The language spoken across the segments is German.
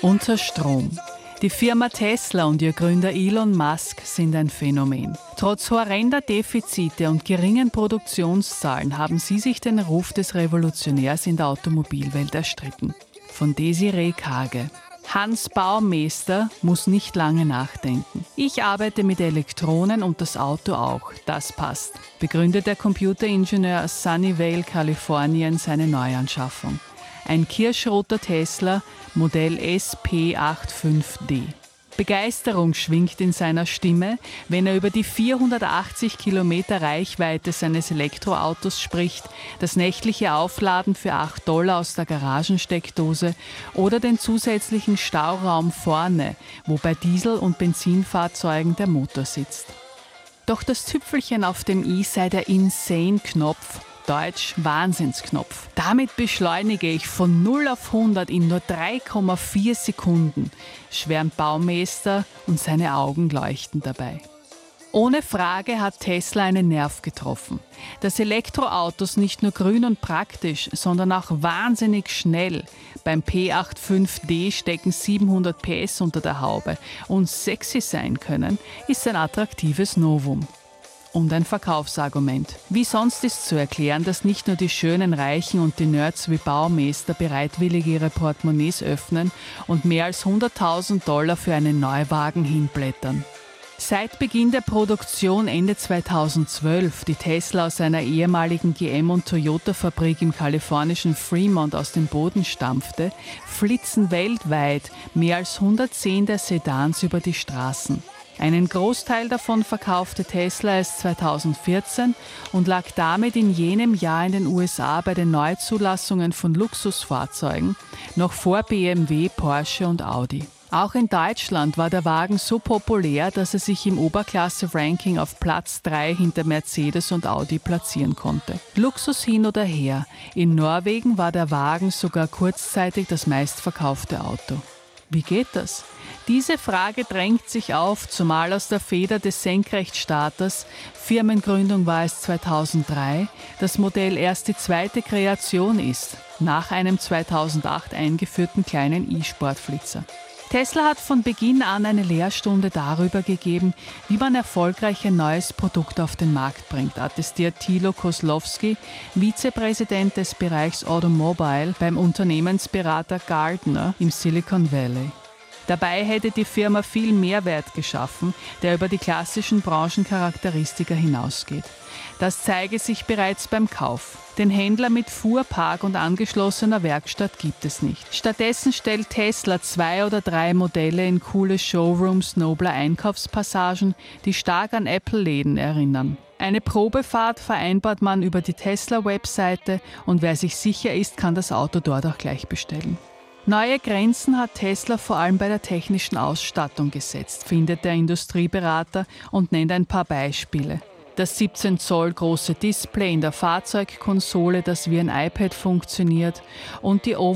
Unter Strom. Die Firma Tesla und ihr Gründer Elon Musk sind ein Phänomen. Trotz horrender Defizite und geringen Produktionszahlen haben sie sich den Ruf des Revolutionärs in der Automobilwelt erstritten. Von Desiree Kage. Hans Baumeister muss nicht lange nachdenken. Ich arbeite mit Elektronen und das Auto auch. Das passt. Begründet der Computeringenieur aus Sunnyvale, Kalifornien, seine Neuanschaffung. Ein kirschroter Tesla, Modell SP85D. Begeisterung schwingt in seiner Stimme, wenn er über die 480 Kilometer Reichweite seines Elektroautos spricht, das nächtliche Aufladen für $8 aus der Garagensteckdose oder den zusätzlichen Stauraum vorne, wo bei Diesel- und Benzinfahrzeugen der Motor sitzt. Doch das Tüpfelchen auf dem i sei der Insane-Knopf, Deutsch Wahnsinnsknopf. Damit beschleunige ich von 0 auf 100 in nur 3,4 Sekunden, schwärmt Baumeister und seine Augen leuchten dabei. Ohne Frage hat Tesla einen Nerv getroffen. Dass Elektroautos nicht nur grün und praktisch, sondern auch wahnsinnig schnell. Beim P85D stecken 700 PS unter der Haube und sexy sein können, ist ein attraktives Novum. Und ein Verkaufsargument. Wie sonst ist zu erklären, dass nicht nur die schönen Reichen und die Nerds wie Baumeister bereitwillig ihre Portemonnaies öffnen und mehr als $100.000 für einen Neuwagen hinblättern. Seit Beginn der Produktion Ende 2012, die Tesla aus einer ehemaligen GM- und Toyota-Fabrik im kalifornischen Fremont aus dem Boden stampfte, flitzen weltweit mehr als 110 der Sedans über die Straßen. Einen Großteil davon verkaufte Tesla erst 2014 und lag damit in jenem Jahr in den USA bei den Neuzulassungen von Luxusfahrzeugen noch vor BMW, Porsche und Audi. Auch in Deutschland war der Wagen so populär, dass er sich im Oberklasse-Ranking auf Platz 3 hinter Mercedes und Audi platzieren konnte. Luxus hin oder her, in Norwegen war der Wagen sogar kurzzeitig das meistverkaufte Auto. Wie geht das? Diese Frage drängt sich auf, zumal aus der Feder des Senkrechtstarters, Firmengründung war es 2003, das Modell erst die zweite Kreation ist, nach einem 2008 eingeführten kleinen E-Sportflitzer. Tesla hat von Beginn an eine Lehrstunde darüber gegeben, wie man erfolgreich ein neues Produkt auf den Markt bringt, attestiert Thilo Koslowski, Vizepräsident des Bereichs Automobile beim Unternehmensberater Gardner im Silicon Valley. Dabei hätte die Firma viel Mehrwert geschaffen, der über die klassischen Branchencharakteristika hinausgeht. Das zeige sich bereits beim Kauf. Den Händler mit Fuhrpark und angeschlossener Werkstatt gibt es nicht. Stattdessen stellt Tesla 2 oder 3 Modelle in coole Showrooms nobler Einkaufspassagen, die stark an Apple-Läden erinnern. Eine Probefahrt vereinbart man über die Tesla-Webseite und wer sich sicher ist, kann das Auto dort auch gleich bestellen. Neue Grenzen hat Tesla vor allem bei der technischen Ausstattung gesetzt, findet der Industrieberater und nennt ein paar Beispiele. Das 17 Zoll große Display in der Fahrzeugkonsole, das wie ein iPad funktioniert, und die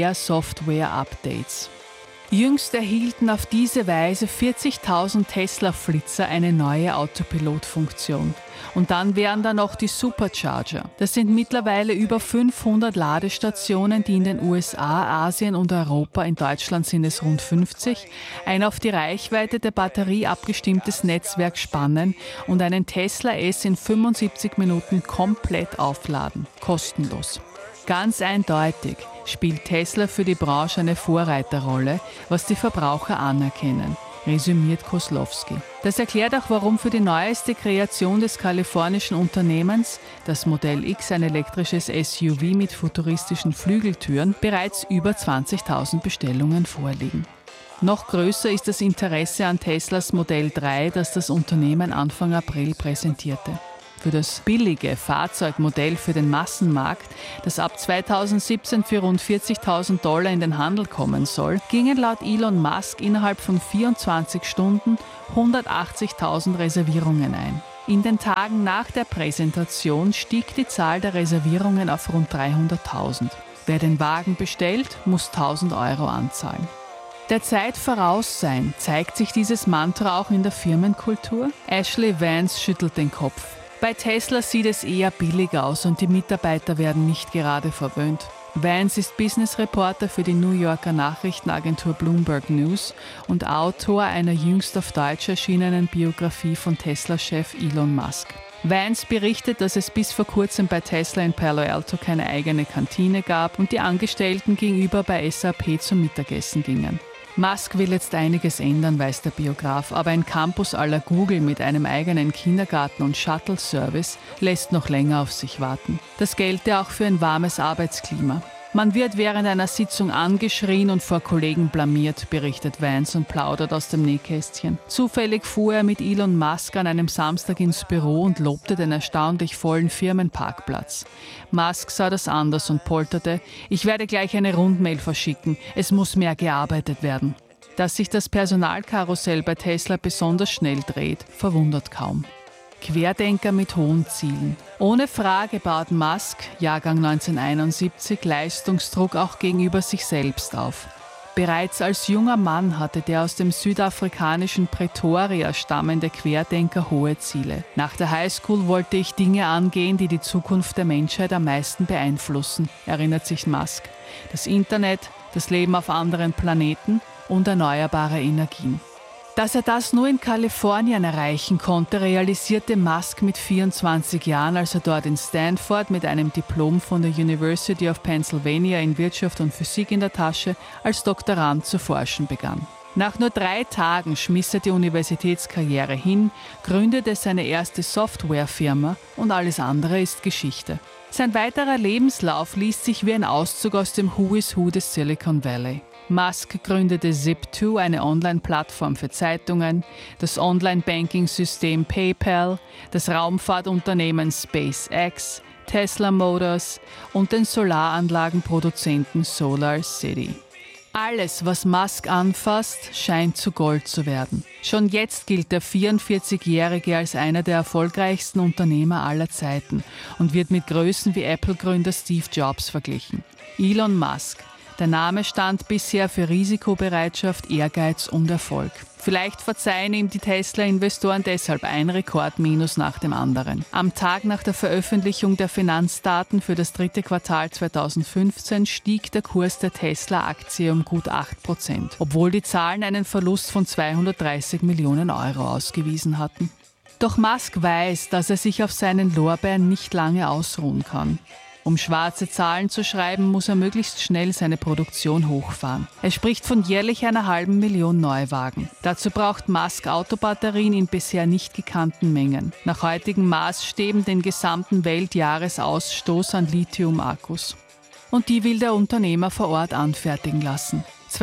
Over-the-Air-Software-Updates. Jüngst erhielten auf diese Weise 40.000 Tesla-Flitzer eine neue Autopilot-Funktion. Und dann wären da noch die Supercharger. Das sind mittlerweile über 500 Ladestationen, die in den USA, Asien und Europa, in Deutschland sind es rund 50, ein auf die Reichweite der Batterie abgestimmtes Netzwerk spannen und einen Tesla S in 75 Minuten komplett aufladen. Kostenlos. Ganz eindeutig spielt Tesla für die Branche eine Vorreiterrolle, was die Verbraucher anerkennen, resümiert Koslowski. Das erklärt auch, warum für die neueste Kreation des kalifornischen Unternehmens, das Modell X, ein elektrisches SUV mit futuristischen Flügeltüren, bereits über 20.000 Bestellungen vorliegen. Noch größer ist das Interesse an Teslas Modell 3, das das Unternehmen Anfang April präsentierte. Für das billige Fahrzeugmodell für den Massenmarkt, das ab 2017 für rund $40.000 in den Handel kommen soll, gingen laut Elon Musk innerhalb von 24 Stunden 180.000 Reservierungen ein. In den Tagen nach der Präsentation stieg die Zahl der Reservierungen auf rund 300.000. Wer den Wagen bestellt, muss 1.000 € anzahlen. Der Zeit voraus sein, zeigt sich dieses Mantra auch in der Firmenkultur? Ashley Vance schüttelt den Kopf. Bei Tesla sieht es eher billig aus und die Mitarbeiter werden nicht gerade verwöhnt. Vance ist Business Reporter für die New Yorker Nachrichtenagentur Bloomberg News und Autor einer jüngst auf Deutsch erschienenen Biografie von Tesla-Chef Elon Musk. Vance berichtet, dass es bis vor kurzem bei Tesla in Palo Alto keine eigene Kantine gab und die Angestellten gegenüber bei SAP zum Mittagessen gingen. Musk will jetzt einiges ändern, weiß der Biograf, aber ein Campus à la Google mit einem eigenen Kindergarten und Shuttle-Service lässt noch länger auf sich warten. Das gelte auch für ein warmes Arbeitsklima. Man wird während einer Sitzung angeschrien und vor Kollegen blamiert, berichtet Vance und plaudert aus dem Nähkästchen. Zufällig fuhr er mit Elon Musk an einem Samstag ins Büro und lobte den erstaunlich vollen Firmenparkplatz. Musk sah das anders und polterte: Ich werde gleich eine Rundmail verschicken, es muss mehr gearbeitet werden. Dass sich das Personalkarussell bei Tesla besonders schnell dreht, verwundert kaum. Querdenker mit hohen Zielen. Ohne Frage baut Musk, Jahrgang 1971, Leistungsdruck auch gegenüber sich selbst auf. Bereits als junger Mann hatte der aus dem südafrikanischen Pretoria stammende Querdenker hohe Ziele. Nach der Highschool wollte ich Dinge angehen, die die Zukunft der Menschheit am meisten beeinflussen, erinnert sich Musk. Das Internet, das Leben auf anderen Planeten und erneuerbare Energien. Dass er das nur in Kalifornien erreichen konnte, realisierte Musk mit 24 Jahren, als er dort in Stanford mit einem Diplom von der University of Pennsylvania in Wirtschaft und Physik in der Tasche als Doktorand zu forschen begann. Nach nur 3 Tagen schmiss er die Universitätskarriere hin, gründete seine erste Softwarefirma und alles andere ist Geschichte. Sein weiterer Lebenslauf liest sich wie ein Auszug aus dem Who is Who des Silicon Valley. Musk gründete Zip2, eine Online-Plattform für Zeitungen, das Online-Banking-System PayPal, das Raumfahrtunternehmen SpaceX, Tesla Motors und den Solaranlagenproduzenten SolarCity. Alles, was Musk anfasst, scheint zu Gold zu werden. Schon jetzt gilt der 44-Jährige als einer der erfolgreichsten Unternehmer aller Zeiten und wird mit Größen wie Apple-Gründer Steve Jobs verglichen. Elon Musk. Der Name stand bisher für Risikobereitschaft, Ehrgeiz und Erfolg. Vielleicht verzeihen ihm die Tesla-Investoren deshalb ein Rekordminus nach dem anderen. Am Tag nach der Veröffentlichung der Finanzdaten für das 3. Quartal 2015 stieg der Kurs der Tesla-Aktie um gut 8%, obwohl die Zahlen einen Verlust von 230 Millionen Euro ausgewiesen hatten. Doch Musk weiß, dass er sich auf seinen Lorbeeren nicht lange ausruhen kann. Um schwarze Zahlen zu schreiben, muss er möglichst schnell seine Produktion hochfahren. Er spricht von jährlich 500.000 Neuwagen. Dazu braucht Musk Autobatterien in bisher nicht gekannten Mengen. Nach heutigen Maßstäben den gesamten Weltjahresausstoß an Lithium-Akkus. Und die will der Unternehmer vor Ort anfertigen lassen.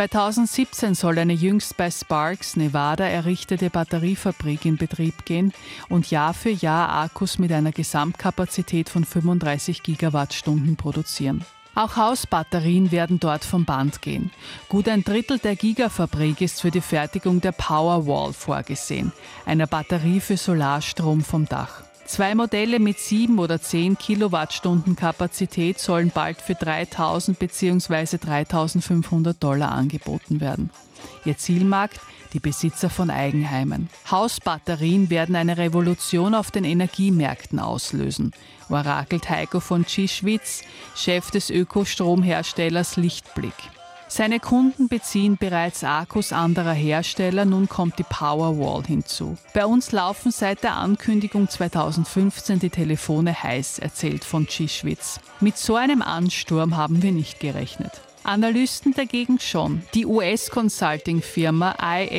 2017 soll eine jüngst bei Sparks, Nevada, errichtete Batteriefabrik in Betrieb gehen und Jahr für Jahr Akkus mit einer Gesamtkapazität von 35 Gigawattstunden produzieren. Auch Hausbatterien werden dort vom Band gehen. Gut ein Drittel der Gigafabrik ist für die Fertigung der Powerwall vorgesehen, einer Batterie für Solarstrom vom Dach. 2 Modelle mit 7 oder 10 Kilowattstunden Kapazität sollen bald für $3.000 bzw. $3.500 angeboten werden. Ihr Zielmarkt? Die Besitzer von Eigenheimen. Hausbatterien werden eine Revolution auf den Energiemärkten auslösen, orakelt Heiko von Tschischwitz, Chef des Ökostromherstellers Lichtblick. Seine Kunden beziehen bereits Akkus anderer Hersteller, nun kommt die Powerwall hinzu. Bei uns laufen seit der Ankündigung 2015 die Telefone heiß, erzählt von Tschischwitz. Mit so einem Ansturm haben wir nicht gerechnet. Analysten dagegen schon. Die US-Consulting-Firma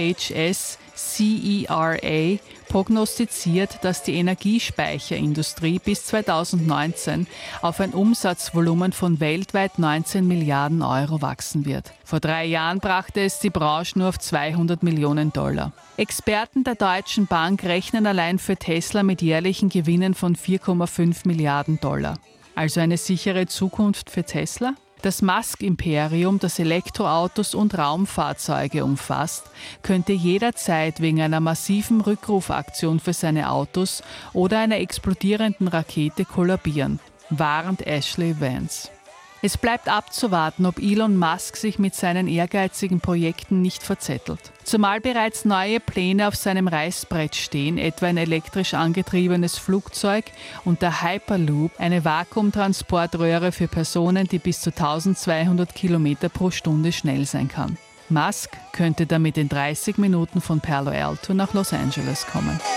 IHS CERA prognostiziert, dass die Energiespeicherindustrie bis 2019 auf ein Umsatzvolumen von weltweit 19 Milliarden Euro wachsen wird. Vor 3 Jahren brachte es die Branche nur auf $200 Millionen. Experten der Deutschen Bank rechnen allein für Tesla mit jährlichen Gewinnen von $4,5 Milliarden. Also eine sichere Zukunft für Tesla? Das Musk-Imperium, das Elektroautos und Raumfahrzeuge umfasst, könnte jederzeit wegen einer massiven Rückrufaktion für seine Autos oder einer explodierenden Rakete kollabieren, warnt Ashley Vance. Es bleibt abzuwarten, ob Elon Musk sich mit seinen ehrgeizigen Projekten nicht verzettelt. Zumal bereits neue Pläne auf seinem Reißbrett stehen, etwa ein elektrisch angetriebenes Flugzeug und der Hyperloop, eine Vakuumtransportröhre für Personen, die bis zu 1200 Kilometer pro Stunde schnell sein kann. Musk könnte damit in 30 Minuten von Palo Alto nach Los Angeles kommen.